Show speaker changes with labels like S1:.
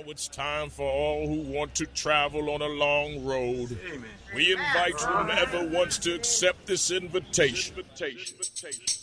S1: it's time for all who want to travel on a long road. We invite whomever wants to accept this invitation.